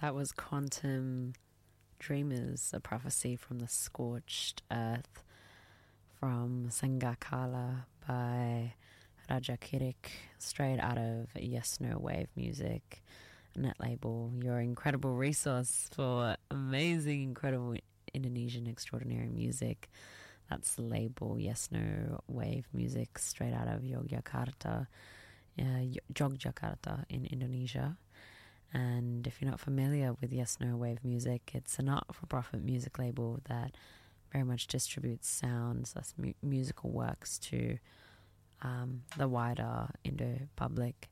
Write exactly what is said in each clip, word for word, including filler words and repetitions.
That was Quantum Dreamers, a prophecy from the scorched earth, from Sangakala by Raja Kirik, straight out of Yes No Wave Music, a net label, your incredible resource for amazing, incredible Indonesian extraordinary music. That's the label, Yes No Wave Music, straight out of Yogyakarta, uh, Yogyakarta in Indonesia. And if you're not familiar with Yes No Wave Music, it's a not-for-profit music label that very much distributes sounds, that's mu- musical works to um, the wider Indo public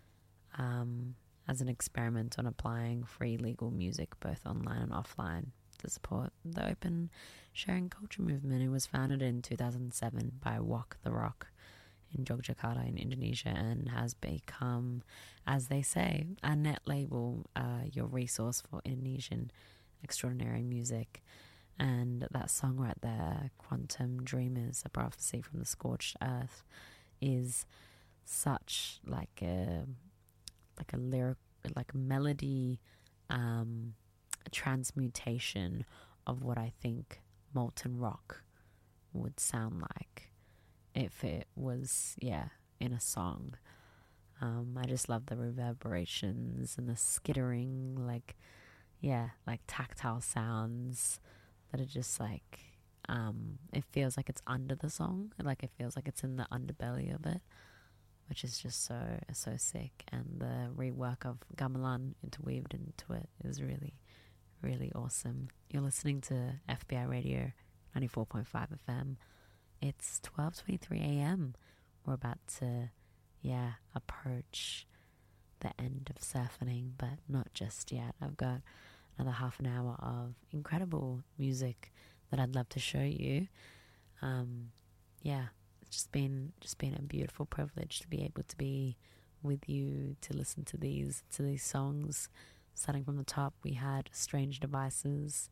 um, as an experiment on applying free legal music both online and offline to support the open sharing culture movement. It was founded in two thousand seven by Walk the Rock in Yogyakarta in Indonesia and has become, as they say, a net label, uh, your resource for Indonesian extraordinary music. And that song right there, Quantum Dreamers, a prophecy from the scorched earth, is such like a like a lyric, like a melody um, a transmutation of what I think molten rock would sound like if it was, yeah, in a song. Um, I just love the reverberations and the skittering, like, yeah, like tactile sounds that are just like, um, it feels like it's under the song, like it feels like it's in the underbelly of it, which is just so, so sick. And the rework of gamelan interweaved into it is really, really awesome. You're listening to F B I Radio ninety-four point five F M. It's twelve twenty-three a.m. We're about to, yeah, approach the end of surfing, but not just yet. I've got another half an hour of incredible music that I'd love to show you. Um, yeah, it's just been just been a beautiful privilege to be able to be with you, to listen to these to these songs. Starting from the top, we had Strange Devices.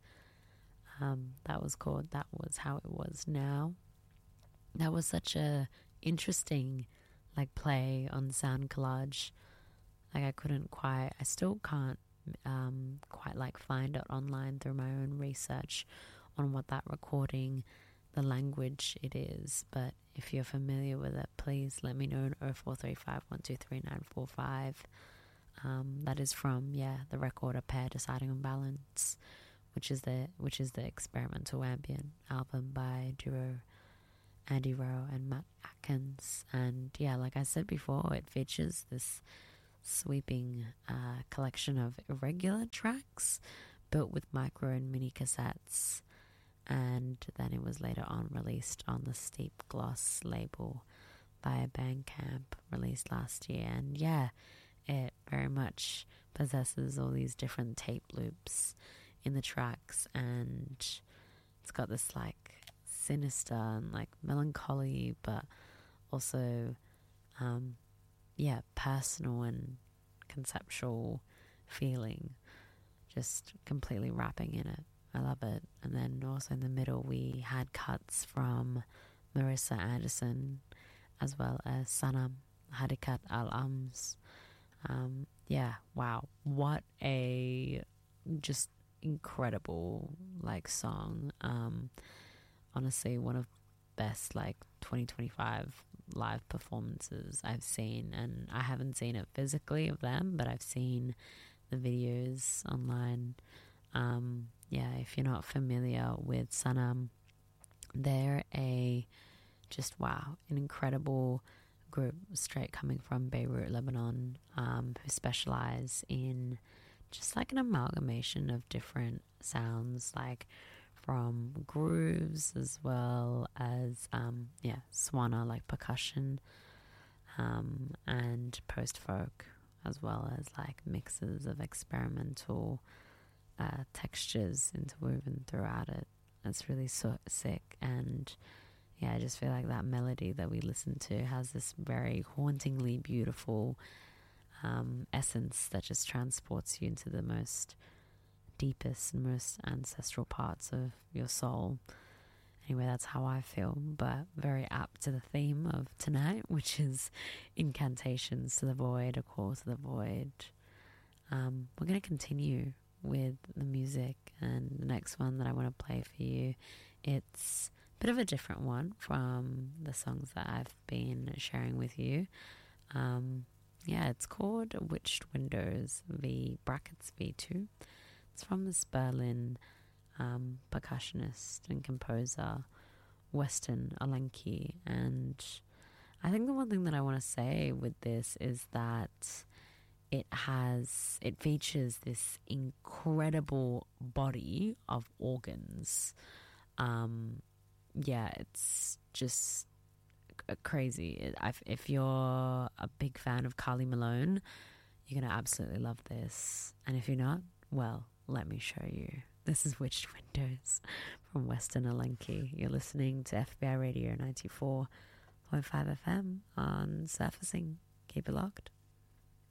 Um, that was called That Was How It Was Now. That was such a interesting like play on sound collage. Like I couldn't quite, I still can't um, quite like find it online through my own research on what that recording, the language it is. But if you're familiar with it, please let me know on oh four three five, one two three, nine four five. Um, that is from, yeah, the record A Pair Deciding on Balance, which is the which is the experimental ambient album by duo Andy Rowe and Matt Atkins. And yeah, like I said before, it features this sweeping uh, collection of irregular tracks built with micro and mini cassettes, and then it was later on released on the Steep Gloss label via Bandcamp, released last year. And yeah, it very much possesses all these different tape loops in the tracks, and it's got this like sinister and like melancholy, but also um yeah, personal and conceptual feeling, just completely wrapping in it. I love it. And then also in the middle we had cuts from Marissa Anderson as well as Sanam Hadikat Al-Ams. Um, yeah, wow, what a just incredible like song. Um, honestly, one of best like twenty twenty-five live performances I've seen, and I haven't seen it physically of them, but I've seen the videos online. Um, yeah, if you're not familiar with Sanam, they're a just wow, an incredible group straight coming from Beirut, Lebanon, um, who specialize in just like an amalgamation of different sounds, like from grooves as well as um, yeah, swana, like percussion, um, and post folk, as well as like mixes of experimental uh, textures interwoven throughout it. It's really so sick. And yeah, I just feel like that melody that we listen to has this very hauntingly beautiful um, essence that just transports you into the most deepest and most ancestral parts of your soul. Anyway, that's how I feel, but very apt to the theme of tonight, which is incantations to the void, a call to the void. Um, we're going to continue with the music. And the next one that I want to play for you, it's a bit of a different one from the songs that I've been sharing with you. Um, yeah, it's called Witched Windows V brackets V two. It's from this Berlin um, percussionist and composer, Weston Alenki. And I think the one thing that I want to say with this is that it has, it features this incredible body of organs. Um, yeah, it's just crazy. It, I've, if you're a big fan of Carly Malone, you're going to absolutely love this. And if you're not, well, let me show you. This is Witched Windows from Weston Alenki. You're listening to F B I Radio ninety-four point five F M on Surfacing. Keep it locked.